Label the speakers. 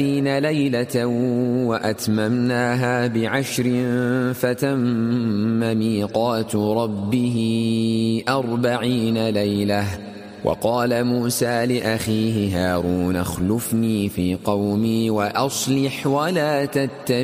Speaker 1: ليلة وأتممناها ب10 فتم ميقات ربه 40 ليلة. وقال موسى لأخيه هارون اخلفني في قومي وأصلح ولا تتبع